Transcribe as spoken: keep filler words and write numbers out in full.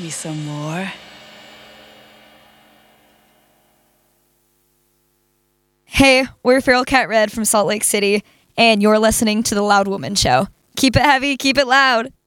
me some more. Hey, we're Feral Cat Red from Salt Lake City, and you're listening to The Loud Woman Show. Keep it heavy, keep it loud.